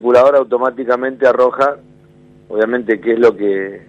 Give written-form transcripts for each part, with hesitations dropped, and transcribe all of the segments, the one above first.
calculadora automáticamente arroja, obviamente, qué es lo que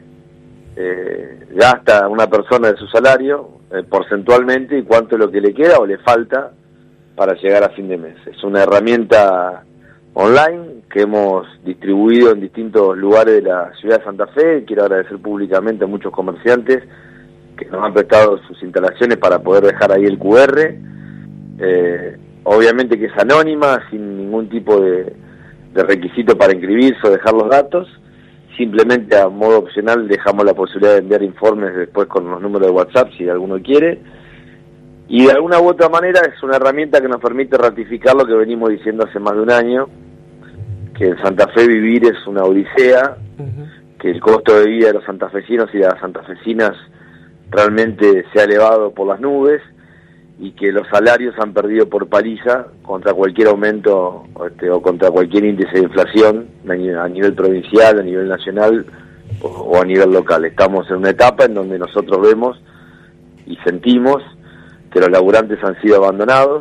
gasta una persona de su salario porcentualmente y cuánto es lo que le queda o le falta para llegar a fin de mes. Es una herramienta online que hemos distribuido en distintos lugares de la ciudad de Santa Fe. Quiero agradecer públicamente a muchos comerciantes que nos han prestado sus instalaciones para poder dejar ahí el QR. Obviamente que es anónima, sin ningún tipo de requisito para inscribirse o dejar los datos. Simplemente a modo opcional dejamos la posibilidad de enviar informes después con los números de WhatsApp si alguno quiere. Y de alguna u otra manera es una herramienta que nos permite ratificar lo que venimos diciendo hace más de un año, que en Santa Fe vivir es una odisea, que el costo de vida de los santafesinos y de las santafesinas realmente se ha elevado por las nubes y que los salarios han perdido por paliza contra cualquier aumento o contra cualquier índice de inflación a nivel provincial, a nivel nacional o a nivel local. Estamos en una etapa en donde nosotros vemos y sentimos que los laburantes han sido abandonados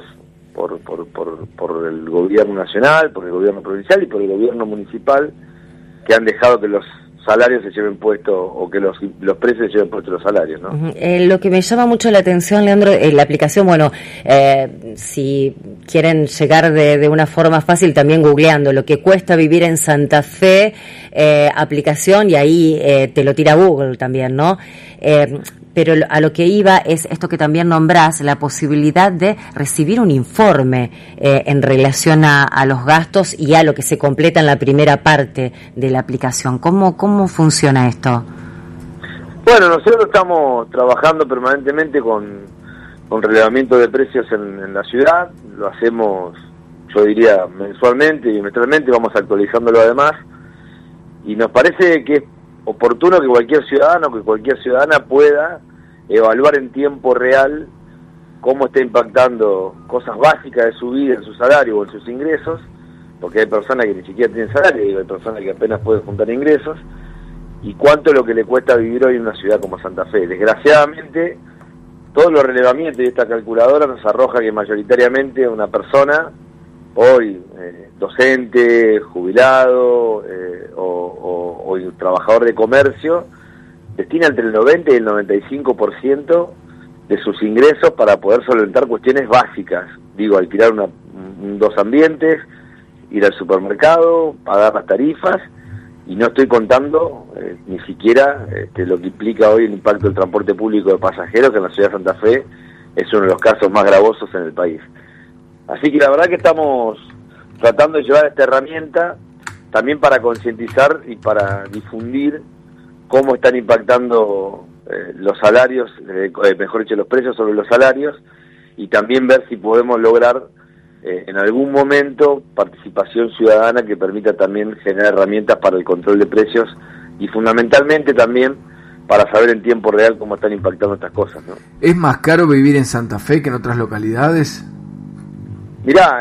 por el gobierno nacional, por el gobierno provincial y por el gobierno municipal, que han dejado que los salarios se lleven puesto o que los precios se lleven puestos los salarios, ¿no? Lo que me llama mucho la atención, Leandro, la aplicación, si quieren llegar de una forma fácil, también googleando lo que cuesta vivir en Santa Fe, aplicación, y ahí te lo tira Google también, ¿no? Pero a lo que iba es esto que también nombrás, la posibilidad de recibir un informe en relación a los gastos y a lo que se completa en la primera parte de la aplicación. ¿Cómo funciona esto? Bueno, nosotros estamos trabajando permanentemente con relevamiento de precios en la ciudad. Lo hacemos, yo diría, mensualmente y trimestralmente, vamos actualizándolo además. Y nos parece que es oportuno que cualquier ciudadano, que cualquier ciudadana pueda evaluar en tiempo real cómo está impactando cosas básicas de su vida, en su salario o en sus ingresos, porque hay personas que ni siquiera tienen salario, y hay personas que apenas pueden juntar ingresos, y cuánto es lo que le cuesta vivir hoy en una ciudad como Santa Fe. Desgraciadamente, todos los relevamientos de esta calculadora nos arroja que mayoritariamente una persona, hoy docente, jubilado o trabajador de comercio, destina entre el 90 y el 95% de sus ingresos para poder solventar cuestiones básicas. Digo, alquilar dos ambientes, ir al supermercado, pagar las tarifas, y no estoy contando ni siquiera lo que implica hoy el impacto del transporte público de pasajeros, que en la ciudad de Santa Fe es uno de los casos más gravosos en el país. Así que la verdad que estamos tratando de llevar esta herramienta también para concientizar y para difundir cómo están impactando los salarios, mejor dicho, los precios sobre los salarios, y también ver si podemos lograr en algún momento participación ciudadana que permita también generar herramientas para el control de precios y fundamentalmente también para saber en tiempo real cómo están impactando estas cosas, ¿no? ¿Es más caro vivir en Santa Fe que en otras localidades? Mirá,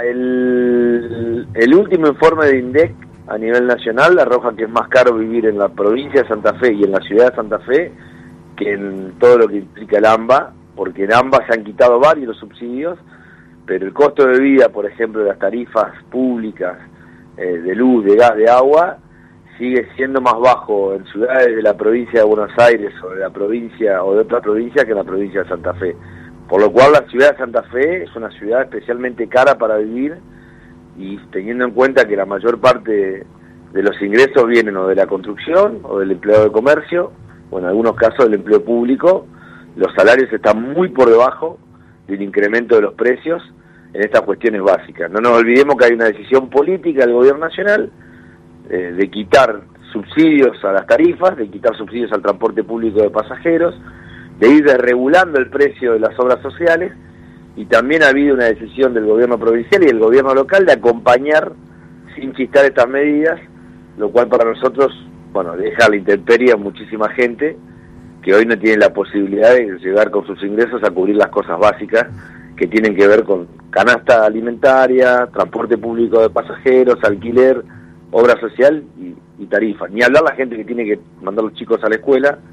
el último informe de INDEC a nivel nacional arroja que es más caro vivir en la provincia de Santa Fe y en la ciudad de Santa Fe que en todo lo que implica el AMBA, porque en AMBA se han quitado varios los subsidios, pero el costo de vida, por ejemplo, de las tarifas públicas, de luz, de gas, de agua, sigue siendo más bajo en ciudades de la provincia de Buenos Aires o de la provincia o de otra provincia que en la provincia de Santa Fe. Por lo cual la ciudad de Santa Fe es una ciudad especialmente cara para vivir, y teniendo en cuenta que la mayor parte de los ingresos vienen o de la construcción o del empleado de comercio, o en algunos casos del empleo público, los salarios están muy por debajo del incremento de los precios en estas cuestiones básicas. No nos olvidemos que hay una decisión política del gobierno nacional de quitar subsidios a las tarifas, de quitar subsidios al transporte público de pasajeros, de ir desregulando el precio de las obras sociales, y también ha habido una decisión del gobierno provincial y del gobierno local de acompañar sin chistar estas medidas, lo cual para nosotros, deja a la intemperie a muchísima gente que hoy no tiene la posibilidad de llegar con sus ingresos a cubrir las cosas básicas que tienen que ver con canasta alimentaria, transporte público de pasajeros, alquiler, obra social y tarifa. Ni hablar la gente que tiene que mandar a los chicos a la escuela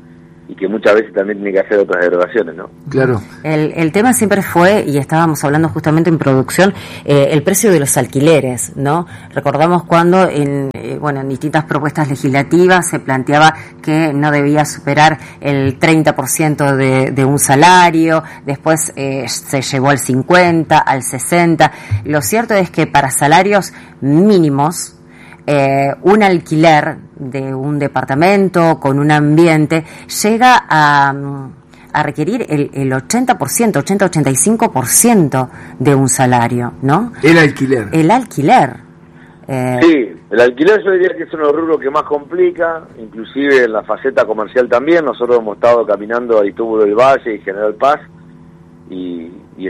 y que muchas veces también tiene que hacer otras derogaciones, ¿no? Claro. El tema siempre fue, y estábamos hablando justamente en producción, el precio de los alquileres, ¿no? Recordamos cuando en distintas propuestas legislativas se planteaba que no debía superar el 30% de un salario, después se llevó al 50, al 60. Lo cierto es que para salarios mínimos, un alquiler de un departamento con un ambiente llega a requerir el 80%, 80-85% de un salario, ¿no? El alquiler. El alquiler. Sí, el alquiler yo diría que es uno de los rubros que más complica, inclusive en la faceta comercial también. Nosotros hemos estado caminando a Itúbulo del Valle y General Paz, y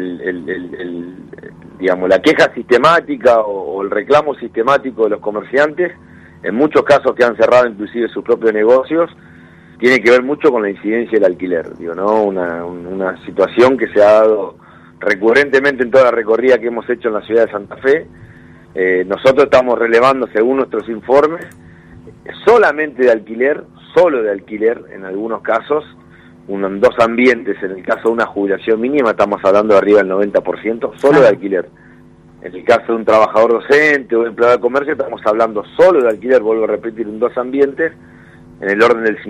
digamos, la queja sistemática o el reclamo sistemático de los comerciantes, en muchos casos que han cerrado inclusive sus propios negocios, tiene que ver mucho con la incidencia del alquiler, digo, ¿no? Una situación que se ha dado recurrentemente en toda la recorrida que hemos hecho en la ciudad de Santa Fe. Nosotros estamos relevando, según nuestros informes, solamente de alquiler, solo de alquiler en algunos casos, dos ambientes, en el caso de una jubilación mínima estamos hablando de arriba del 90%, solo de alquiler. En el caso de un trabajador docente o empleado de comercio estamos hablando solo de alquiler, vuelvo a repetir, en dos ambientes, en el orden del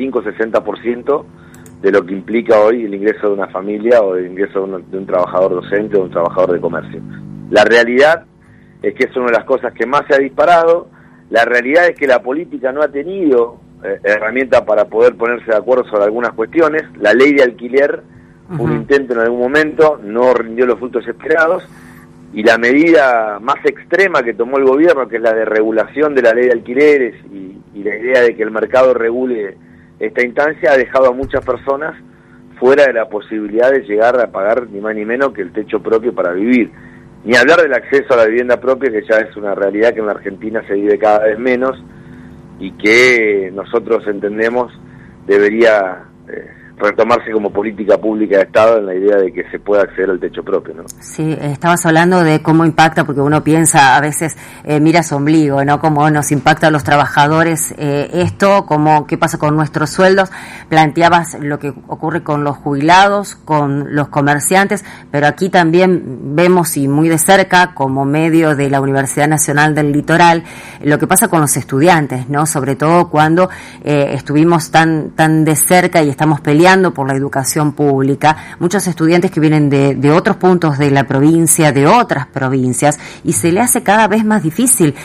55-60% de lo que implica hoy el ingreso de una familia o el ingreso de un trabajador docente o de un trabajador de comercio. La realidad es que es una de las cosas que más se ha disparado. La realidad es que la política no ha tenido herramientas para poder ponerse de acuerdo sobre algunas cuestiones. La ley de alquiler fue un intento en algún momento, no rindió los frutos esperados, y la medida más extrema que tomó el gobierno, que es la de regulación de la ley de alquileres y la idea de que el mercado regule esta instancia, ha dejado a muchas personas fuera de la posibilidad de llegar a pagar ni más ni menos que el techo propio para vivir. Ni hablar del acceso a la vivienda propia, que ya es una realidad que en la Argentina se vive cada vez menos y que nosotros entendemos debería retomarse como política pública de Estado, en la idea de que se pueda acceder al techo propio, ¿no? Sí, estabas hablando de cómo impacta, porque uno piensa a veces, mira su ombligo, ¿no? Cómo nos impacta a los trabajadores esto, qué pasa con nuestros sueldos. Planteabas lo que ocurre con los jubilados, con los comerciantes, pero aquí también vemos, y muy de cerca, como medio de la Universidad Nacional del Litoral, lo que pasa con los estudiantes, ¿no? Sobre todo cuando estuvimos tan de cerca y estamos peleando por la educación pública, muchos estudiantes que vienen de otros puntos de la provincia, de otras provincias, y se le hace cada vez más difícil.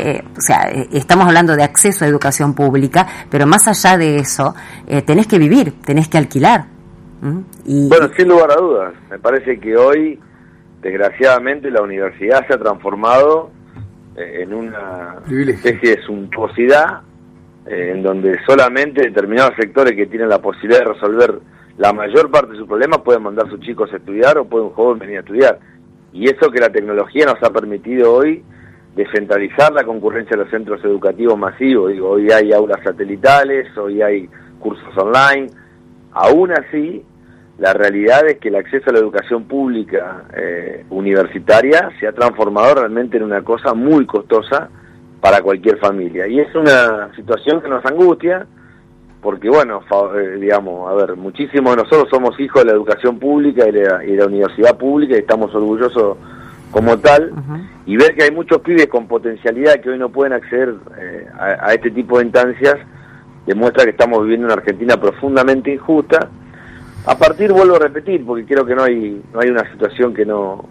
Estamos hablando de acceso a educación pública, pero más allá de eso, tenés que vivir, tenés que alquilar. Bueno, sin lugar a dudas, me parece que hoy, desgraciadamente, la universidad se ha transformado en una especie de suntuosidad, en donde solamente determinados sectores que tienen la posibilidad de resolver la mayor parte de sus problemas pueden mandar a sus chicos a estudiar o puede un joven venir a estudiar. Y eso que la tecnología nos ha permitido hoy descentralizar la concurrencia de los centros educativos masivos. Digo, hoy hay aulas satelitales, hoy hay cursos online. Aún así, la realidad es que el acceso a la educación pública universitaria se ha transformado realmente en una cosa muy costosa para cualquier familia, y es una situación que nos angustia, porque bueno, muchísimos de nosotros somos hijos de la educación pública y de la universidad pública, y estamos orgullosos como tal, y ver que hay muchos pibes con potencialidad que hoy no pueden acceder a este tipo de instancias, demuestra que estamos viviendo una Argentina profundamente injusta. Vuelvo a repetir, porque creo que no hay una situación que no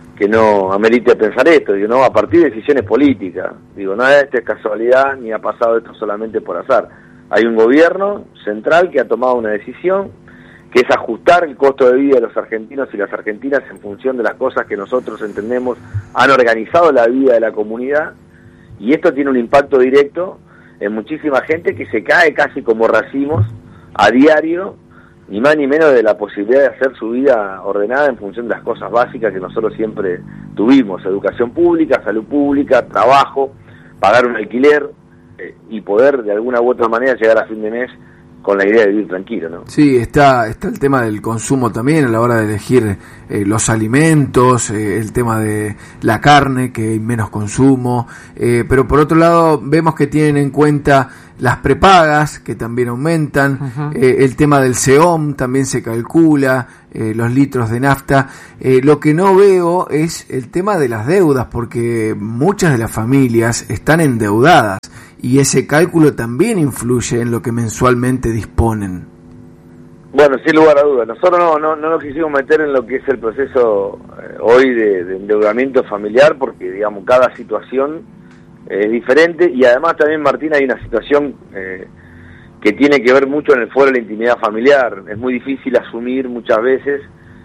amerite pensar esto, ¿no? A partir de decisiones políticas. Nada de esto es casualidad, ni ha pasado esto solamente por azar. Hay un gobierno central que ha tomado una decisión, que es ajustar el costo de vida de los argentinos y las argentinas en función de las cosas que nosotros entendemos han organizado la vida de la comunidad, y esto tiene un impacto directo en muchísima gente que se cae casi como racimos a diario, ni más ni menos de la posibilidad de hacer su vida ordenada en función de las cosas básicas que nosotros siempre tuvimos: educación pública, salud pública, trabajo, pagar un alquiler y poder de alguna u otra manera llegar a fin de mes la idea de vivir tranquilo, ¿no? Sí, está el tema del consumo también a la hora de elegir los alimentos, el tema de la carne, que hay menos consumo, pero por otro lado vemos que tienen en cuenta las prepagas, que también aumentan, el tema del SEOM también se calcula, los litros de nafta. Lo que no veo es el tema de las deudas, porque muchas de las familias están endeudadas y ese cálculo también influye en lo que mensualmente disponen. Bueno, sin lugar a dudas, nosotros no nos quisimos meter en lo que es el proceso hoy de endeudamiento familiar, porque digamos cada situación es diferente, y además también, Martín, hay una situación que tiene que ver mucho en el foro de la intimidad familiar. Es muy difícil asumir muchas veces,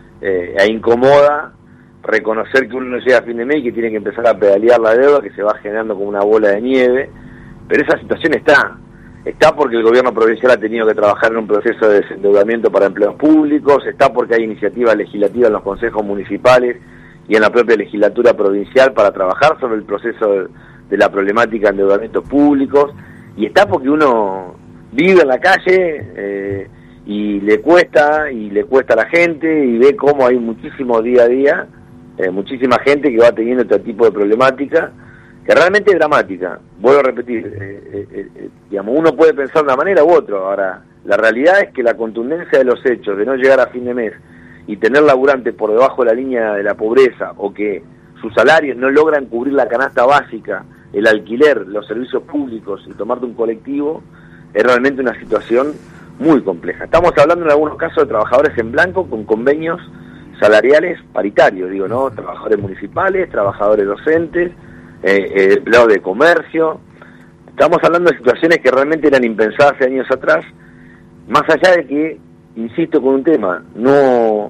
e incomoda reconocer que uno no llega a fin de mes y que tiene que empezar a pedalear la deuda, que se va generando como una bola de nieve, pero esa situación está porque el gobierno provincial ha tenido que trabajar en un proceso de desendeudamiento para empleos públicos, está porque hay iniciativas legislativas en los consejos municipales y en la propia legislatura provincial para trabajar sobre el proceso de la problemática de endeudamientos públicos, y está porque uno vive en la calle y le cuesta a la gente, y ve cómo hay muchísimo día a día, muchísima gente que va teniendo este tipo de problemática, que realmente es dramática. Vuelvo a repetir, digamos, uno puede pensar de una manera u otra. Ahora, la realidad es que la contundencia de los hechos, de no llegar a fin de mes y tener laburantes por debajo de la línea de la pobreza, o que sus salarios no logran cubrir la canasta básica, el alquiler, los servicios públicos y tomarte un colectivo, es realmente una situación muy compleja. Estamos hablando en algunos casos de trabajadores en blanco con convenios salariales paritarios, digo, ¿no? Trabajadores municipales, trabajadores docentes, empleados de comercio. Estamos hablando de situaciones que realmente eran impensadas hace años atrás, más allá de que, insisto con un tema, no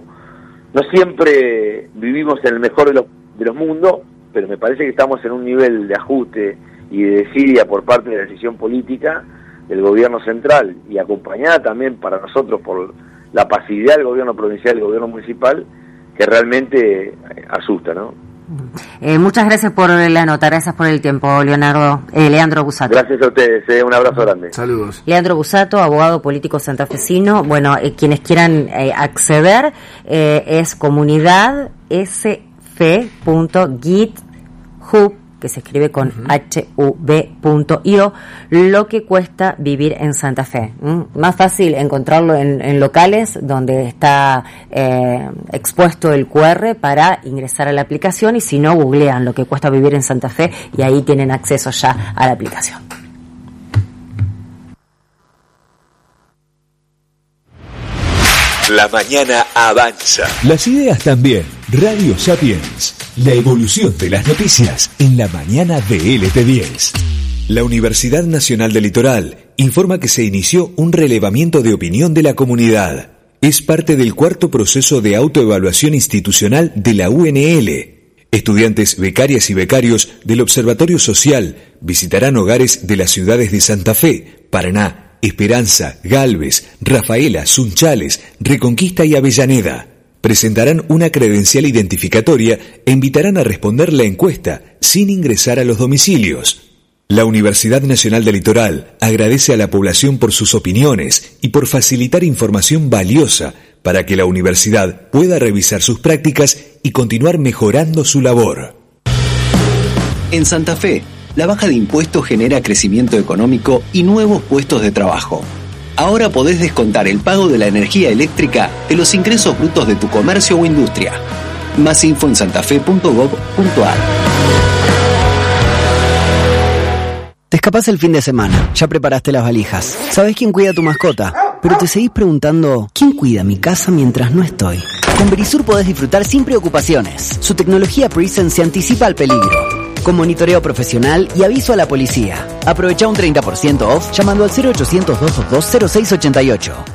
siempre vivimos en el mejor de los mundos, pero me parece que estamos en un nivel de ajuste y de desidia por parte de la decisión política del gobierno central, y acompañada también para nosotros por la pasividad del gobierno provincial y del gobierno municipal, que realmente asusta, ¿no? Muchas gracias por la nota, gracias por el tiempo, Leandro Busato. Gracias a ustedes, un abrazo grande. Saludos. Leandro Busato, abogado político santafesino. Bueno, quienes quieran acceder, es comunidad sf.github, que se escribe con hub.io, lo que cuesta vivir en Santa Fe. Más fácil encontrarlo en locales donde está expuesto el QR para ingresar a la aplicación, y si no, googlean lo que cuesta vivir en Santa Fe y ahí tienen acceso ya a la aplicación. La mañana avanza. Las ideas también. Radio Sapiens. La evolución de las noticias en la mañana de LT10. La Universidad Nacional del Litoral informa que se inició un relevamiento de opinión de la comunidad. Es parte del cuarto proceso de autoevaluación institucional de la UNL. Estudiantes, becarias y becarios del Observatorio Social visitarán hogares de las ciudades de Santa Fe, Paraná, Esperanza, Galvez, Rafaela, Sunchales, Reconquista y Avellaneda. Presentarán una credencial identificatoria e invitarán a responder la encuesta sin ingresar a los domicilios. La Universidad Nacional del Litoral agradece a la población por sus opiniones y por facilitar información valiosa para que la universidad pueda revisar sus prácticas y continuar mejorando su labor. En Santa Fe, la baja de impuestos genera crecimiento económico y nuevos puestos de trabajo. Ahora podés descontar el pago de la energía eléctrica de los ingresos brutos de tu comercio o industria. Más info en santafe.gov.ar. Te escapás el fin de semana, ya preparaste las valijas. ¿Sabés quién cuida a tu mascota? Pero te seguís preguntando, ¿quién cuida mi casa mientras no estoy? Con Verisur podés disfrutar sin preocupaciones. Su tecnología Presence se anticipa al peligro, con monitoreo profesional y aviso a la policía. Aprovecha un 30% off llamando al 0800-222-0688.